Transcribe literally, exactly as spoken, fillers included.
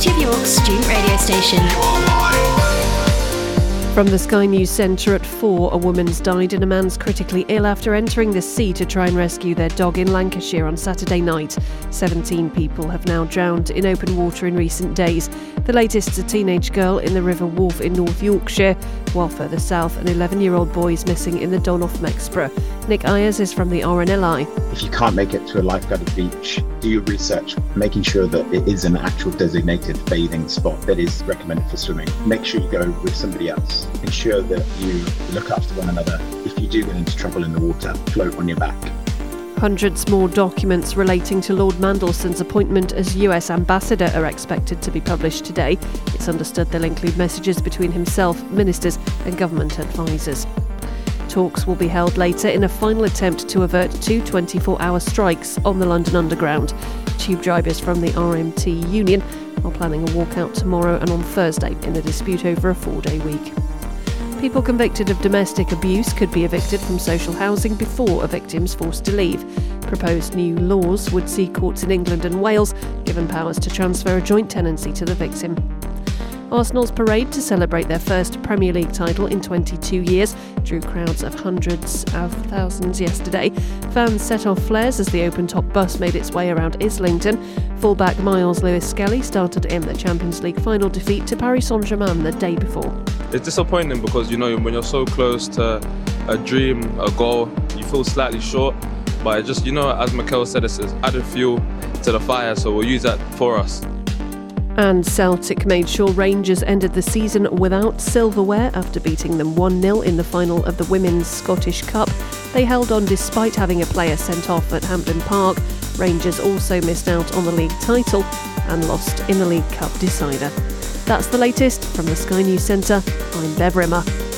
University of York's student radio station. From the Sky News Centre at four, a woman's died and a man's critically ill after entering the sea to try and rescue their dog in Lancashire on Saturday night. seventeen people have now drowned in open water in recent days. The latest is a teenage girl in the River Wharfe in North Yorkshire, while further south an eleven-year-old boy is missing in the Don off Mexborough. Nick Ayers is from the R N L I. If you can't make it to a lifeguarded beach, do your research, making sure that it is an actual designated bathing spot that is recommended for swimming. Make sure you go with somebody else. Ensure that you look after one another. If you do get into trouble in the water, float on your back. Hundreds more documents relating to Lord Mandelson's appointment as U S ambassador are expected to be published today. It's understood they'll include messages between himself, ministers and government advisers. Talks will be held later in a final attempt to avert two twenty-four hour strikes on the London Underground. Tube drivers from the R M T union are planning a walkout tomorrow and on Thursday in a dispute over a four-day week. People convicted of domestic abuse could be evicted from social housing before a victim's forced to leave. Proposed new laws would see courts in England and Wales given powers to transfer a joint tenancy to the victim. Arsenal's parade to celebrate their first Premier League title in twenty-two years drew crowds of hundreds of thousands yesterday. Fans set off flares as the open-top bus made its way around Islington. Fullback Miles Lewis-Skelly started in the Champions League final defeat to Paris Saint-Germain the day before. It's disappointing because, you know, when you're so close to a dream, a goal, you feel slightly short. But it just, you know, as Mikel said, it's added fuel to the fire, so we'll use that for us. And Celtic made sure Rangers ended the season without silverware after beating them one nil in the final of the Women's Scottish Cup. They held on despite having a player sent off at Hampden Park. Rangers also missed out on the league title and lost in the League Cup decider. That's the latest from the Sky News Centre. I'm Bev Rimmer.